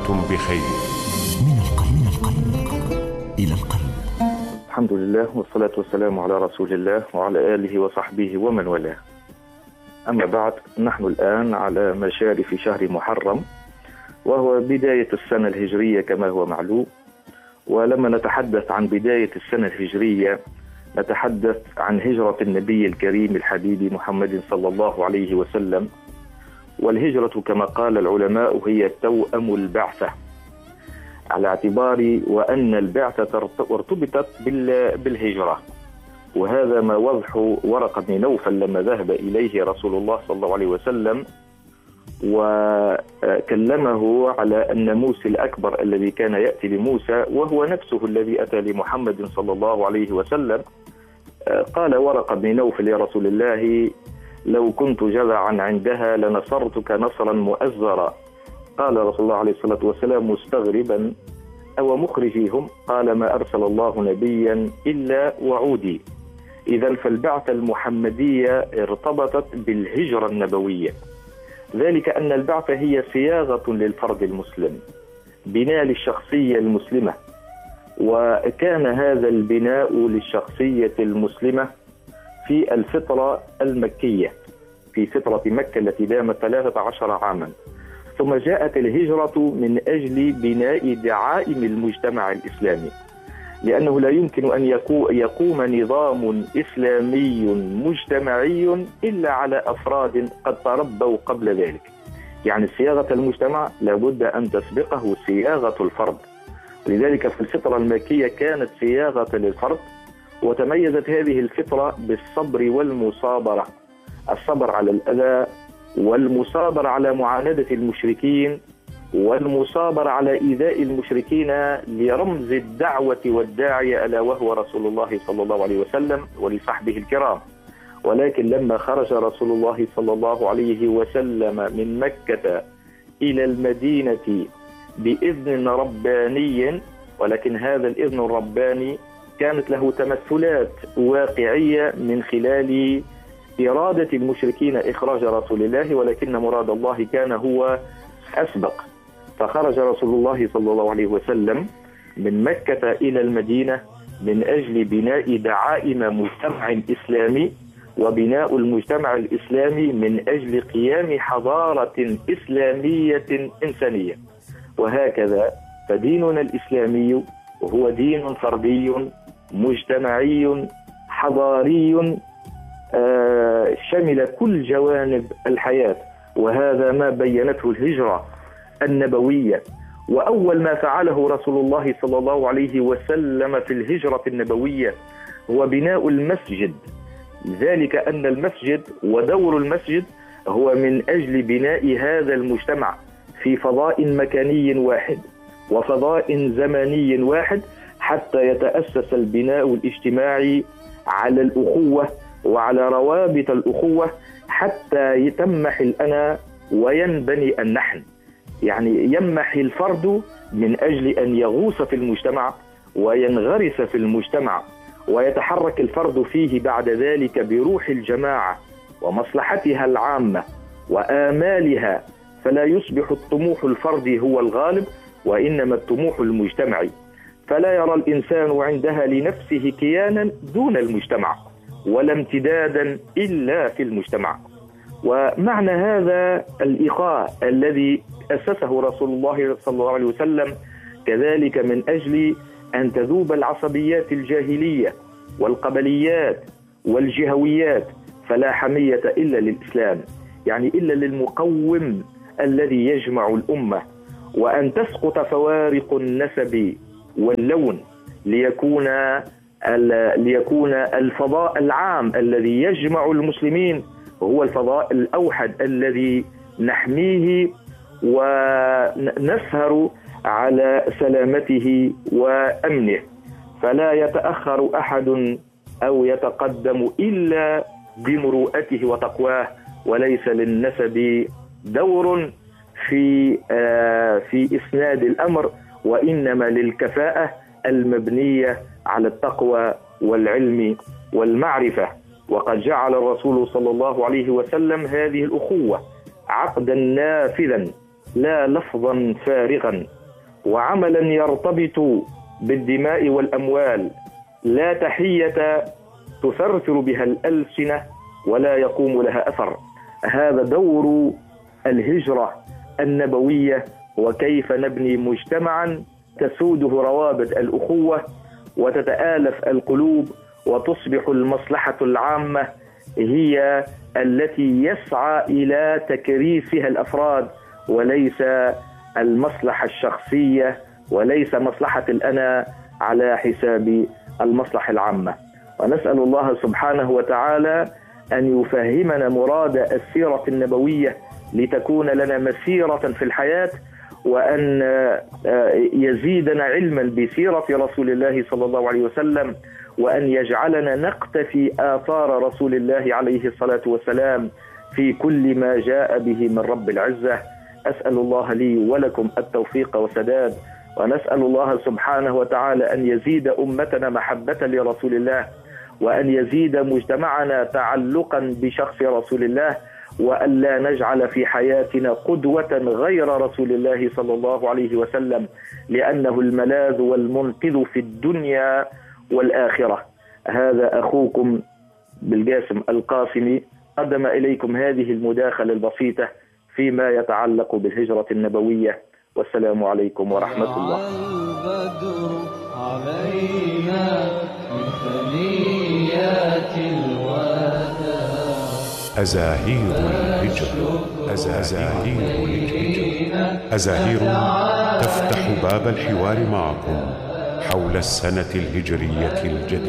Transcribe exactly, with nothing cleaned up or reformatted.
وأنتم بخير. من القلب إلى القلب. الحمد لله والصلاة والسلام على رسول الله وعلى آله وصحبه ومن والاه. أما بعد، نحن الآن على مشارف شهر محرم، وهو بداية السنة الهجرية كما هو معلوم. ولما نتحدث عن بداية السنة الهجرية نتحدث عن هجرة النبي الكريم الحبيب محمد صلى الله عليه وسلم. والهجرة كما قال العلماء هي توأم البعثة، على اعتبار وأن البعثة ارتبطت بالهجرة. وهذا ما وضح ورقة بن نوفل لما ذهب إليه رسول الله صلى الله عليه وسلم وكلمه على الناموس الأكبر الذي كان يأتي لموسى، وهو نفسه الذي أتى لمحمد صلى الله عليه وسلم. قال ورقة بن نوفل: يا رسول الله، لو كنت جذعا عندها لنصرتك نصرا مؤزرا. قال رسول الله عليه الصلاة والسلام مستغربا: أو مخرجيهم؟ قال: ما أرسل الله نبيا إلا وعودي. إذن فالبعثة المحمدية ارتبطت بالهجرة النبوية، ذلك أن البعثة هي صياغة للفرد المسلم، بناء للشخصية المسلمة. وكان هذا البناء للشخصية المسلمة في الفترة المكية، في فترة مكة التي دامت ثلاثة عشر عاما. ثم جاءت الهجرة من أجل بناء دعائم المجتمع الإسلامي، لأنه لا يمكن أن يقوم نظام إسلامي مجتمعي إلا على أفراد قد تربوا قبل ذلك. يعني صياغة المجتمع لابد أن تسبقه صياغة الفرد. لذلك في الفترة المكية كانت صياغة للفرد، وتميزت هذه الفترة بالصبر والمصابرة، الصبر على الأذى، والمصابرة على معاندة المشركين، والمصابرة على إيذاء المشركين لرمز الدعوة والداعية ألا وهو رسول الله صلى الله عليه وسلم ولصحبه الكرام. ولكن لما خرج رسول الله صلى الله عليه وسلم من مكة إلى المدينة بإذن رباني، ولكن هذا الإذن الرباني كانت له تمثلات واقعية من خلال إرادة المشركين إخراج رسول الله، ولكن مراد الله كان هو أسبق. فخرج رسول الله صلى الله عليه وسلم من مكة إلى المدينة من أجل بناء دعائم مجتمع إسلامي، وبناء المجتمع الإسلامي من أجل قيام حضارة إسلامية إنسانية. وهكذا فديننا الإسلامي وهو دين فردي مجتمعي حضاري آه شمل كل جوانب الحياة، وهذا ما بينته الهجرة النبوية. وأول ما فعله رسول الله صلى الله عليه وسلم في الهجرة النبوية هو بناء المسجد، ذلك أن المسجد ودور المسجد هو من أجل بناء هذا المجتمع في فضاء مكاني واحد وفضاء زماني واحد، حتى يتأسس البناء الاجتماعي على الأخوة وعلى روابط الأخوة، حتى يتمح الأنا وينبني النحن. يعني يمحي الفرد من أجل أن يغوص في المجتمع وينغرس في المجتمع، ويتحرك الفرد فيه بعد ذلك بروح الجماعة ومصلحتها العامة وآمالها، فلا يصبح الطموح الفردي هو الغالب، وإنما الطموح المجتمعي. فلا يرى الإنسان عندها لنفسه كيانا دون المجتمع ولا امتدادا إلا في المجتمع. ومعنى هذا الإخاء الذي أسسه رسول الله صلى الله عليه وسلم كذلك من أجل أن تذوب العصبيات الجاهلية والقبليات والجهويات، فلا حمية إلا للإسلام، يعني إلا للمقوم الذي يجمع الأمة، وأن تسقط فوارق النسب واللون ليكون ليكون الفضاء العام الذي يجمع المسلمين هو الفضاء الأوحد الذي نحميه ونسهر على سلامته وأمنه. فلا يتأخر أحد أو يتقدم إلا بمروءته وتقواه، وليس للنسب دور في في إسناد الأمر، وإنما للكفاءة المبنية على التقوى والعلم والمعرفة. وقد جعل الرسول صلى الله عليه وسلم هذه الأخوة عقدا نافذا لا لفظا فارغا، وعملا يرتبط بالدماء والأموال، لا تحية تثرثر بها الألسنة ولا يقوم لها أثر. هذا دور الهجرة النبوية، وكيف نبني مجتمعا تسوده روابط الأخوة وتتآلف القلوب وتصبح المصلحة العامة هي التي يسعى إلى تكريسها الأفراد، وليس المصلحة الشخصية، وليس مصلحة الأنا على حساب المصلحة العامة. ونسأل الله سبحانه وتعالى أن يفهمنا مراد السيرة النبوية لتكون لنا مسيرة في الحياة، وأن يزيدنا علما بسيرة رسول الله صلى الله عليه وسلم، وأن يجعلنا نقتفي آثار رسول الله عليه الصلاة والسلام في كل ما جاء به من رب العزة. أسأل الله لي ولكم التوفيق والسداد، ونسأل الله سبحانه وتعالى أن يزيد أمتنا محبة لرسول الله، وأن يزيد مجتمعنا تعلقا بشخص رسول الله، وأن لا نجعل في حياتنا قدوة غير رسول الله صلى الله عليه وسلم، لأنه الملاذ والمنقذ في الدنيا والآخرة. هذا أخوكم بالجاسم القاسمي قدم إليكم هذه المداخلة البسيطة فيما يتعلق بالهجرة النبوية، والسلام عليكم ورحمة الله. البدر علينا من ثنيات الوداع أزاهير الهجرة أزاهير الهجرة أزاهير تفتح باب الحوار معكم حول السنة الهجرية الجديدة.